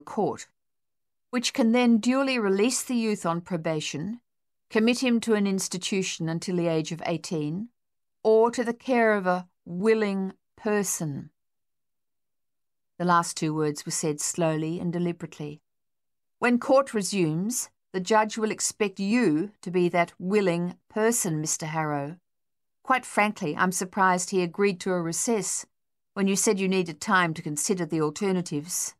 court, which can then duly release the youth on probation, commit him to an institution until the age of 18, or to the care of a willing person. The last two words were said slowly and deliberately. When court resumes, the judge will expect you to be that willing person, Mr. Harrow. Quite frankly, I'm surprised he agreed to a recess when you said you needed time to consider the alternatives.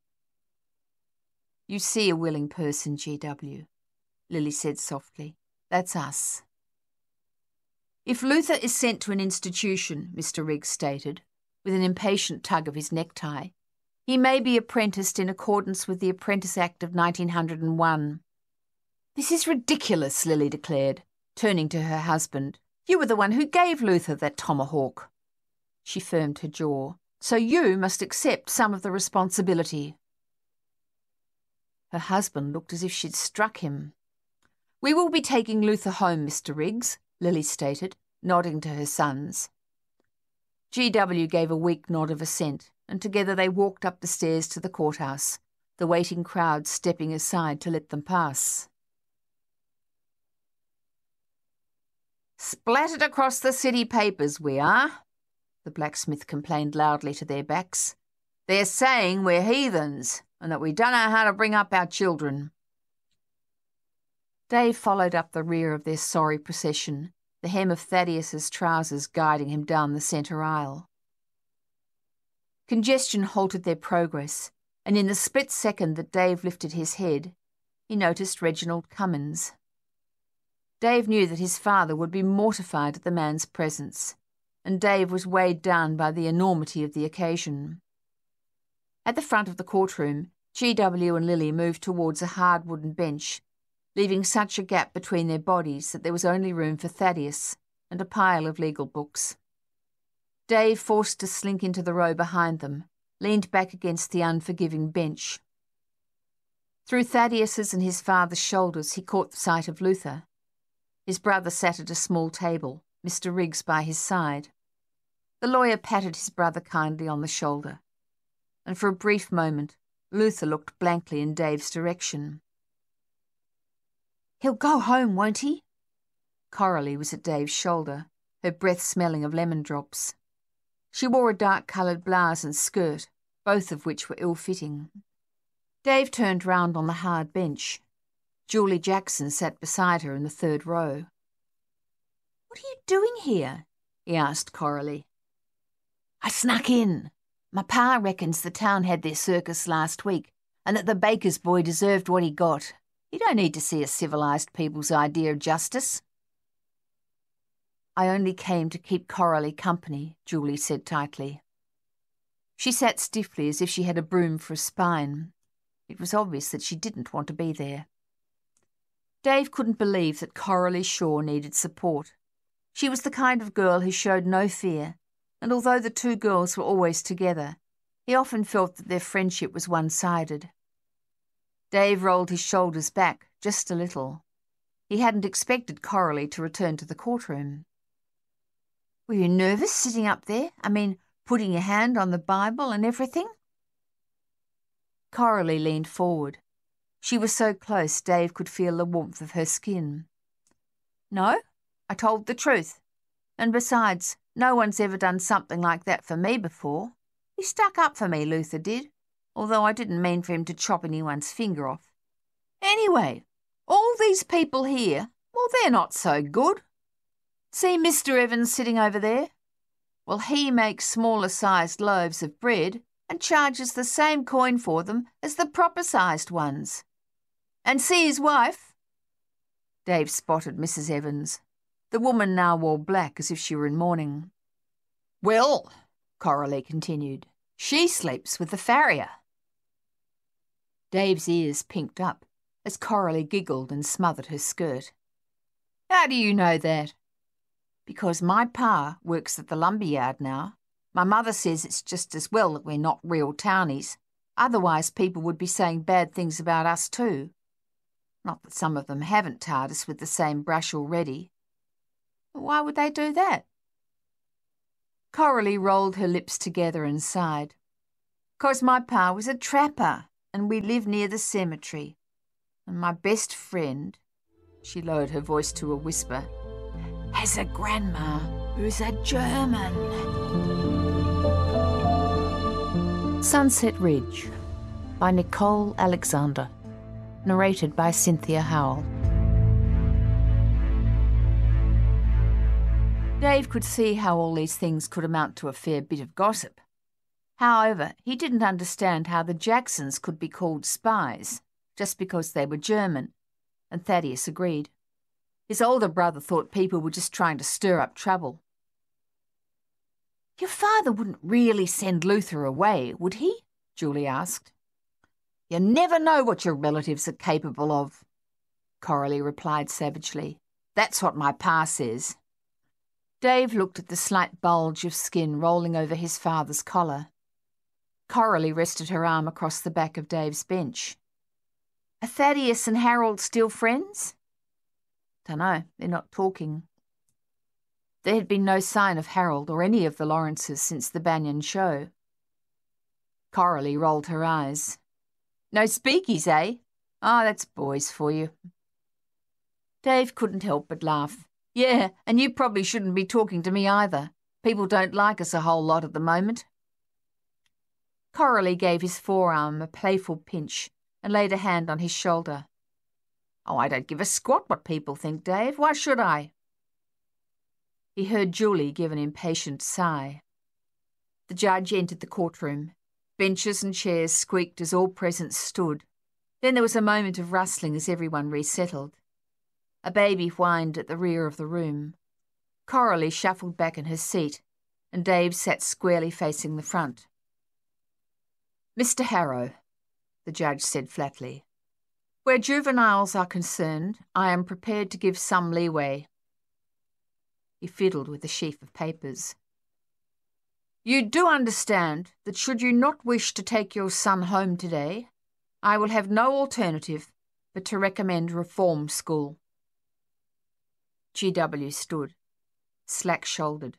You see a willing person, G.W., Lily said softly. That's us. If Luther is sent to an institution, Mr. Riggs stated, with an impatient tug of his necktie, he may be apprenticed in accordance with the Apprentice Act of 1901. This is ridiculous, Lily declared, turning to her husband. You were the one who gave Luther that tomahawk. She firmed her jaw. So you must accept some of the responsibility. Her husband looked as if she'd struck him. We will be taking Luther home, Mr. Riggs, Lily stated, nodding to her sons. G.W. gave a weak nod of assent, and together they walked up the stairs to the courthouse, the waiting crowd stepping aside to let them pass. Splattered across the city papers we are, the blacksmith complained loudly to their backs. They're saying we're heathens, and that we don't know how to bring up our children. Dave followed up the rear of their sorry procession, the hem of Thaddeus's trousers guiding him down the centre aisle. Congestion halted their progress, and in the split second that Dave lifted his head, he noticed Reginald Cummins. Dave knew that his father would be mortified at the man's presence, and Dave was weighed down by the enormity of the occasion. At the front of the courtroom, G.W. and Lily moved towards a hard wooden bench, leaving such a gap between their bodies that there was only room for Thaddeus and a pile of legal books. Dave, forced to slink into the row behind them, leaned back against the unforgiving bench. Through Thaddeus's and his father's shoulders he caught sight of Luther. His brother sat at a small table, Mr. Riggs by his side. The lawyer patted his brother kindly on the shoulder, and for a brief moment Luther looked blankly in Dave's direction. He'll go home, won't he? Coralie was at Dave's shoulder, her breath smelling of lemon drops. She wore a dark-coloured blouse and skirt, both of which were ill-fitting. Dave turned round on the hard bench. Julie Jackson sat beside her in the third row. What are you doing here? He asked Coralie. I snuck in. My pa reckons the town had their circus last week and that the baker's boy deserved what he got. You don't need to see a civilised people's idea of justice. I only came to keep Coralie company, Julie said tightly. She sat stiffly as if she had a broom for a spine. It was obvious that she didn't want to be there. Dave couldn't believe that Coralie Shaw needed support. She was the kind of girl who showed no fear, and although the two girls were always together, he often felt that their friendship was one-sided. Dave rolled his shoulders back just a little. He hadn't expected Coralie to return to the courtroom. Were you nervous sitting up there? Putting your hand on the Bible and everything? Coralie leaned forward. She was so close Dave could feel the warmth of her skin. No, I told the truth. And besides, no one's ever done something like that for me before. He stuck up for me, Luther did, although I didn't mean for him to chop anyone's finger off. Anyway, all these people here, well, they're not so good. See Mr. Evans sitting over there? Well, he makes smaller-sized loaves of bread and charges the same coin for them as the proper-sized ones. And see his wife? Dave spotted Mrs. Evans. The woman now wore black as if she were in mourning. Well, Coralie continued, she sleeps with the farrier. Dave's ears pinked up as Coralie giggled and smothered her skirt. How do you know that? Because my pa works at the lumberyard now. My mother says it's just as well that we're not real townies. Otherwise people would be saying bad things about us too. Not that some of them haven't tarred us with the same brush already. Why would they do that? Coralie rolled her lips together and sighed. 'Cause my pa was a trapper, and we live near the cemetery. And my best friend," she lowered her voice to a whisper, "has a grandma who's a German." Sunset Ridge by Nicole Alexander. Narrated by Cynthia Howell. Dave could see how all these things could amount to a fair bit of gossip. However, he didn't understand how the Jacksons could be called spies just because they were German, and Thaddeus agreed. His older brother thought people were just trying to stir up trouble. "Your father wouldn't really send Luther away, would he?" Julie asked. "You never know what your relatives are capable of," Coralie replied savagely. "That's what my pa says." Dave looked at the slight bulge of skin rolling over his father's collar. Coralie rested her arm across the back of Dave's bench. "Are Thaddeus and Harold still friends?" "Dunno, they're not talking." There had been no sign of Harold or any of the Lawrences since the Banyan show. Coralie rolled her eyes. "No speakies, eh? Ah, that's boys for you." Dave couldn't help but laugh. "Yeah, and you probably shouldn't be talking to me either. People don't like us a whole lot at the moment." Coralie gave his forearm a playful pinch and laid a hand on his shoulder. "Oh, I don't give a squat what people think, Dave. Why should I?" He heard Julie give an impatient sigh. The judge entered the courtroom. Benches and chairs squeaked as all present stood. Then there was a moment of rustling as everyone resettled. A baby whined at the rear of the room. Coralie shuffled back in her seat, and Dave sat squarely facing the front. "Mr. Harrow," the judge said flatly, "where juveniles are concerned, I am prepared to give some leeway." He fiddled with the sheaf of papers. "You do understand that should you not wish to take your son home today, I will have no alternative but to recommend reform school." GW stood, slack-shouldered.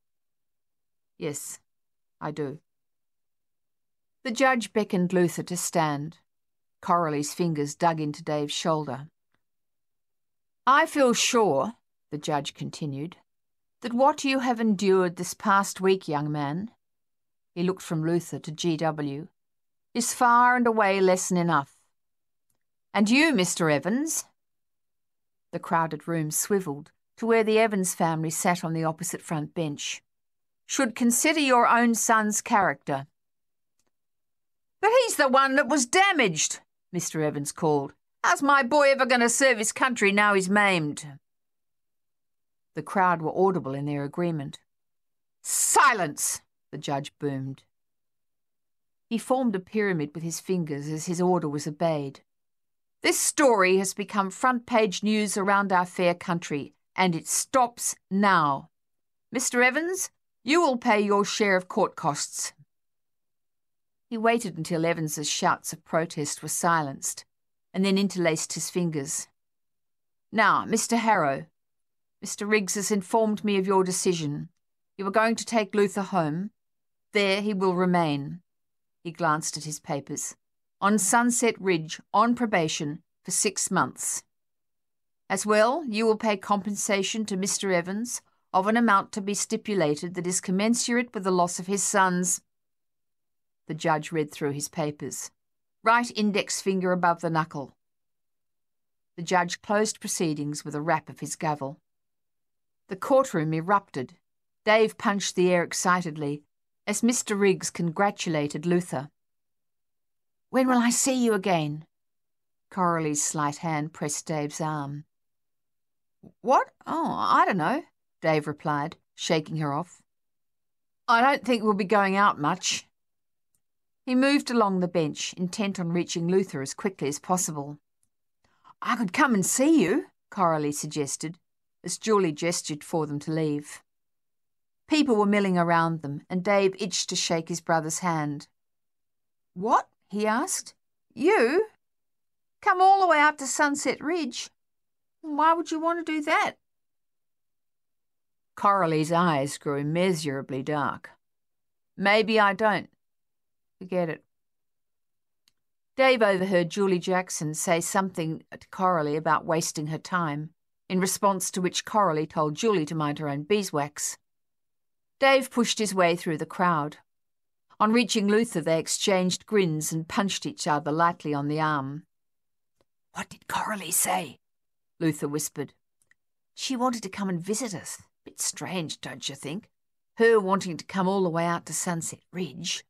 "Yes, I do." The judge beckoned Luther to stand. Coralie's fingers dug into Dave's shoulder. "I feel sure," the judge continued, "that what you have endured this past week, young man," he looked from Luther to GW, "is far and away lesson enough. And you, Mr. Evans," the crowded room swivelled to where the Evans family sat on the opposite front bench, "should consider your own son's character." "But he's the one that was damaged," Mr. Evans called. "How's my boy ever going to serve his country now he's maimed?" The crowd were audible in their agreement. "Silence!" the judge boomed. He formed a pyramid with his fingers as his order was obeyed. "This story has become front-page news around our fair country, and it stops now. Mr. Evans, you will pay your share of court costs." He waited until Evans's shouts of protest were silenced, and then interlaced his fingers. "Now, Mr. Harrow, Mr. Riggs has informed me of your decision. You are going to take Luther home. There he will remain." He glanced at his papers. "On Sunset Ridge, on probation, for 6 months. As well, you will pay compensation to Mr. Evans of an amount to be stipulated that is commensurate with the loss of his sons." The judge read through his papers. "Right index finger above the knuckle." The judge closed proceedings with a rap of his gavel. The courtroom erupted. Dave punched the air excitedly as Mr. Riggs congratulated Luther. "When will I see you again?" Coralie's slight hand pressed Dave's arm. "What? Oh, I don't know," Dave replied, shaking her off. "I don't think we'll be going out much." He moved along the bench, intent on reaching Luther as quickly as possible. "I could come and see you," Coralie suggested, as Julie gestured for them to leave. People were milling around them, and Dave itched to shake his brother's hand. "What?" he asked. "You? Come all the way up to Sunset Ridge? Why would you want to do that?" Coralie's eyes grew immeasurably dark. "Maybe I don't. Forget it." Dave overheard Julie Jackson say something to Coralie about wasting her time, in response to which Coralie told Julie to mind her own beeswax. Dave pushed his way through the crowd. On reaching Luther, they exchanged grins and punched each other lightly on the arm. "What did Coralie say?" Luther whispered. "She wanted to come and visit us. Bit strange, don't you think? Her wanting to come all the way out to Sunset Ridge."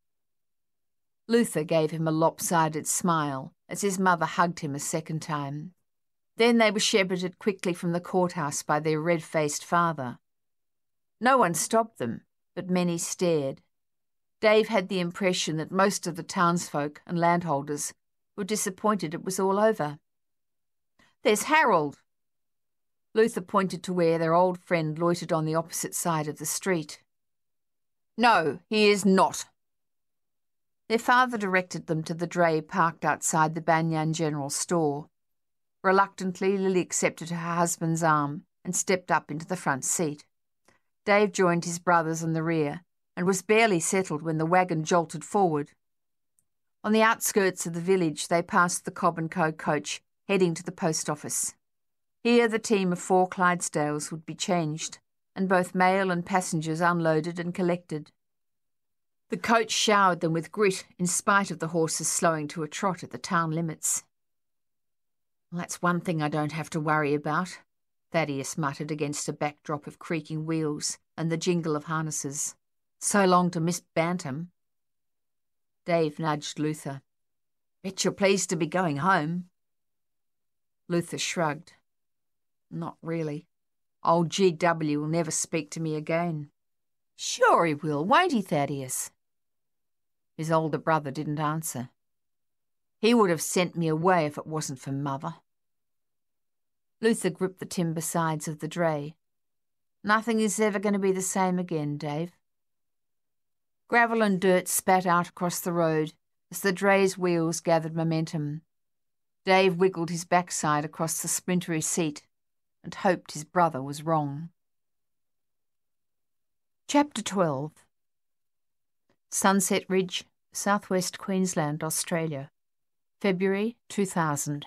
Luther gave him a lopsided smile as his mother hugged him a second time. Then they were shepherded quickly from the courthouse by their red-faced father. No one stopped them, but many stared. Dave had the impression that most of the townsfolk and landholders were disappointed it was all over. "There's Harold!" Luther pointed to where their old friend loitered on the opposite side of the street. "No, he is not." Their father directed them to the dray parked outside the Banyan General Store. Reluctantly, Lily accepted her husband's arm and stepped up into the front seat. Dave joined his brothers in the rear and was barely settled when the wagon jolted forward. On the outskirts of the village, they passed the Cobb & Co. coach heading to the post office. Here the team of 4 Clydesdales would be changed, and both mail and passengers unloaded and collected. The coach showered them with grit in spite of the horses slowing to a trot at the town limits. "Well, that's one thing I don't have to worry about," Thaddeus muttered against a backdrop of creaking wheels and the jingle of harnesses. "So long to Miss Bantam." Dave nudged Luther. "Bet you're pleased to be going home." Luther shrugged. "Not really. Old GW will never speak to me again." "Sure he will, won't he, Thaddeus?" His older brother didn't answer. "He would have sent me away if it wasn't for Mother." Luther gripped the timber sides of the dray. "Nothing is ever going to be the same again, Dave." Gravel and dirt spat out across the road as the dray's wheels gathered momentum. Dave wiggled his backside across the splintery seat and hoped his brother was wrong. Chapter 12. Sunset Ridge, southwest Queensland, Australia, February 2000.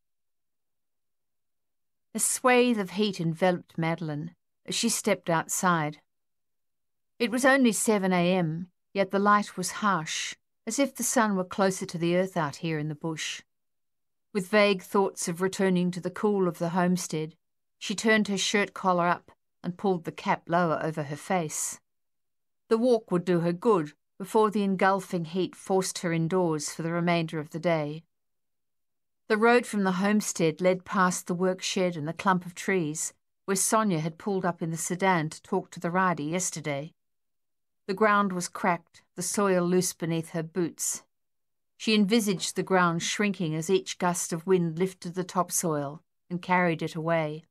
A swathe of heat enveloped Madeline as she stepped outside. It was only 7 a.m, yet the light was harsh, as if the sun were closer to the earth out here in the bush. With vague thoughts of returning to the cool of the homestead, she turned her shirt collar up and pulled the cap lower over her face. The walk would do her good before the engulfing heat forced her indoors for the remainder of the day. The road from the homestead led past the work shed and the clump of trees where Sonia had pulled up in the sedan to talk to the rider yesterday. The ground was cracked, the soil loose beneath her boots. She envisaged the ground shrinking as each gust of wind lifted the topsoil and carried it away.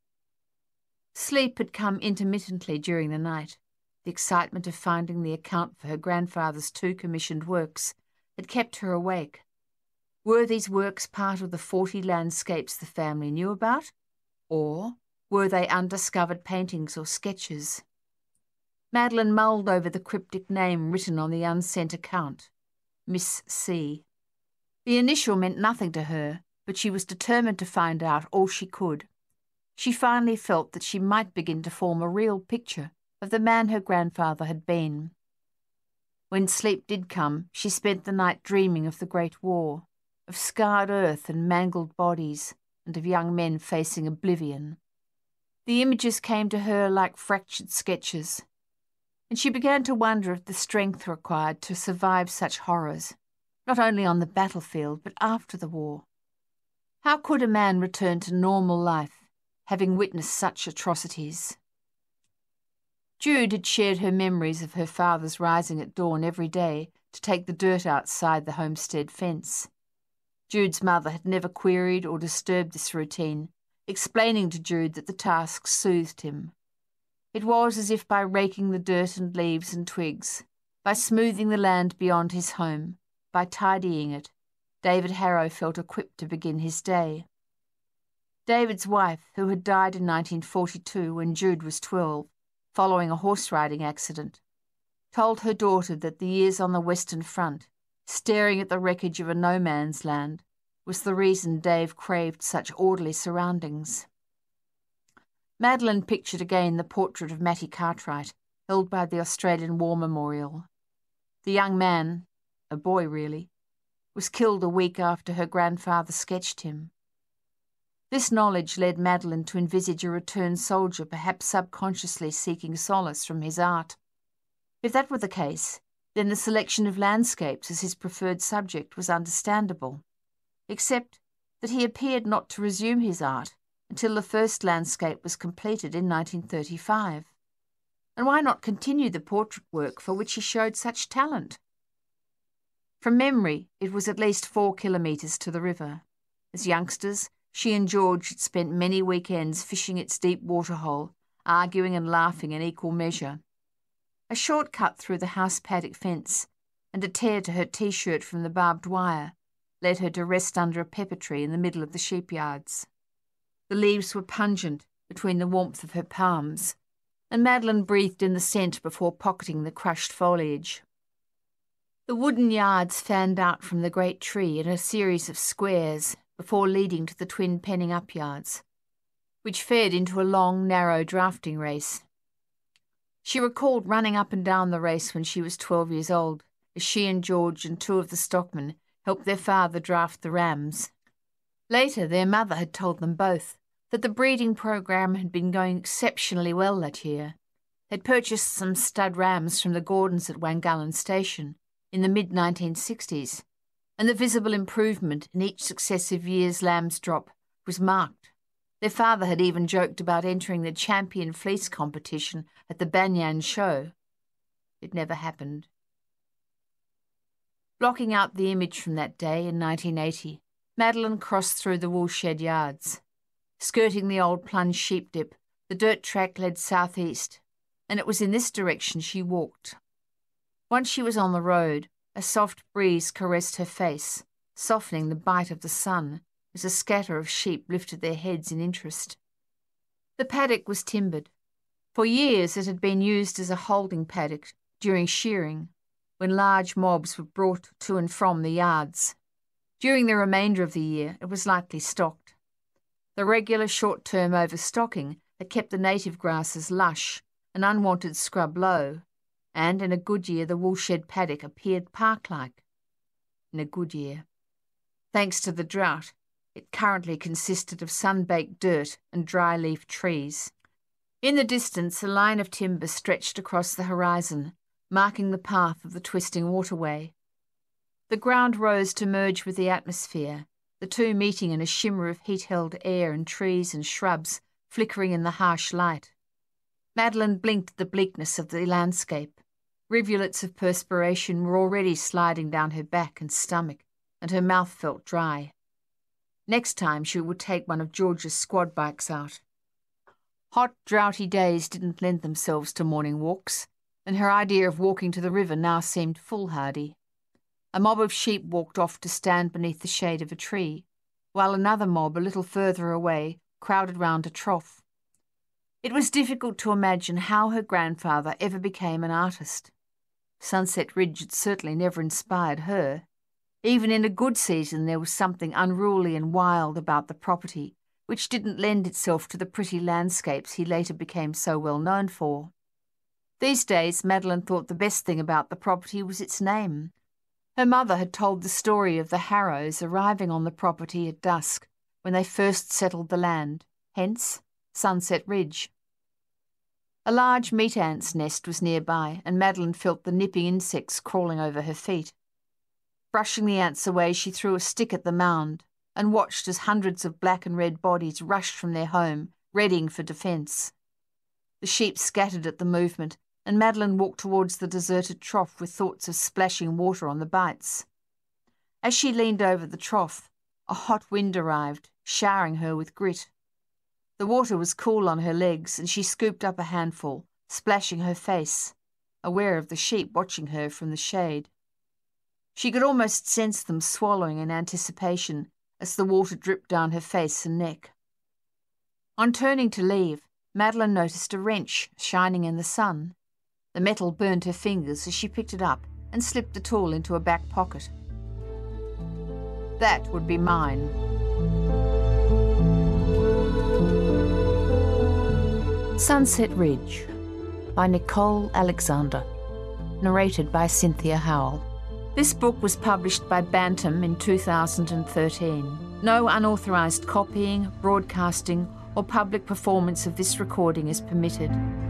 Sleep had come intermittently during the night. The excitement of finding the account for her grandfather's 2 commissioned works had kept her awake. Were these works part of the 40 landscapes the family knew about, or were they undiscovered paintings or sketches? Madeline mulled over the cryptic name written on the unsent account, Miss C. The initial meant nothing to her, but she was determined to find out all she could. She finally felt that she might begin to form a real picture of the man her grandfather had been. When sleep did come, she spent the night dreaming of the Great War, of scarred earth and mangled bodies, and of young men facing oblivion. The images came to her like fractured sketches, and she began to wonder at the strength required to survive such horrors, not only on the battlefield but after the war. How could a man return to normal life, having witnessed such atrocities? Jude had shared her memories of her father's rising at dawn every day to take the dirt outside the homestead fence. Jude's mother had never queried or disturbed this routine, explaining to Jude that the task soothed him. It was as if by raking the dirt and leaves and twigs, by smoothing the land beyond his home, by tidying it, David Harrow felt equipped to begin his day. David's wife, who had died in 1942 when Jude was 12, following a horse-riding accident, told her daughter that the years on the Western Front, staring at the wreckage of a no-man's land, was the reason Dave craved such orderly surroundings. Madeline pictured again the portrait of Matty Cartwright, held by the Australian War Memorial. The young man, a boy really, was killed a week after her grandfather sketched him. This knowledge led Madeline to envisage a returned soldier perhaps subconsciously seeking solace from his art. If that were the case, then the selection of landscapes as his preferred subject was understandable, except that he appeared not to resume his art until the first landscape was completed in 1935. And why not continue the portrait work for which he showed such talent? From memory, it was at least 4 kilometres to the river. As youngsters, she and George had spent many weekends fishing its deep waterhole, arguing and laughing in equal measure. A short cut through the house paddock fence and a tear to her T-shirt from the barbed wire led her to rest under a pepper tree in the middle of the sheepyards. The leaves were pungent between the warmth of her palms, and Madeline breathed in the scent before pocketing the crushed foliage. The wooden yards fanned out from the great tree in a series of squares before leading to the twin penning up yards, which fed into a long, narrow drafting race. She recalled running up and down the race when she was 12 years old, as she and George and 2 of the stockmen helped their father draft the rams. Later, their mother had told them both that the breeding program had been going exceptionally well that year. They'd purchased some stud rams from the Gordons at Wangallan Station in the mid-1960s, and the visible improvement in each successive year's lamb's drop was marked. Their father had even joked about entering the champion fleece competition at the Banyan show. It never happened. Blocking out the image from that day in 1980, Madeline crossed through the woolshed yards. Skirting the old plunge sheep dip, the dirt track led southeast, and it was in this direction she walked. Once she was on the road, a soft breeze caressed her face, softening the bite of the sun as a scatter of sheep lifted their heads in interest. The paddock was timbered. For years it had been used as a holding paddock during shearing, when large mobs were brought to and from the yards. During the remainder of the year, it was likely stocked. The regular short-term overstocking had kept the native grasses lush and unwanted scrub low, and in a good year the woolshed paddock appeared park-like. In a good year. Thanks to the drought, it currently consisted of sun-baked dirt and dry-leaf trees. In the distance, a line of timber stretched across the horizon, marking the path of the twisting waterway. The ground rose to merge with the atmosphere, the two meeting in a shimmer of heat-held air and trees and shrubs flickering in the harsh light. Madeline blinked at the bleakness of the landscape. Rivulets of perspiration were already sliding down her back and stomach, and her mouth felt dry. Next time she would take one of George's squad bikes out. Hot, droughty days didn't lend themselves to morning walks, and her idea of walking to the river now seemed foolhardy. A mob of sheep walked off to stand beneath the shade of a tree, while another mob a little further away crowded round a trough. It was difficult to imagine how her grandfather ever became an artist. Sunset Ridge had certainly never inspired her. Even in a good season there was something unruly and wild about the property, which didn't lend itself to the pretty landscapes he later became so well known for. These days, Madeline thought the best thing about the property was its name. Her mother had told the story of the Harrows arriving on the property at dusk when they first settled the land, hence Sunset Ridge. A large meat ant's nest was nearby, and Madeline felt the nipping insects crawling over her feet. Brushing the ants away, she threw a stick at the mound and watched as hundreds of black and red bodies rushed from their home, readying for defence. The sheep scattered at the movement, and Madeline walked towards the deserted trough with thoughts of splashing water on the bites. As she leaned over the trough, a hot wind arrived, showering her with grit. The water was cool on her legs, and she scooped up a handful, splashing her face, aware of the sheep watching her from the shade. She could almost sense them swallowing in anticipation as the water dripped down her face and neck. On turning to leave, Madeline noticed a wrench shining in the sun. The metal burned her fingers as she picked it up and slipped the tool into a back pocket. That would be mine. Sunset Ridge by Nicole Alexander. Narrated by Cynthia Howell. This book was published by Bantam in 2013. No unauthorised copying, broadcasting, or public performance of this recording is permitted.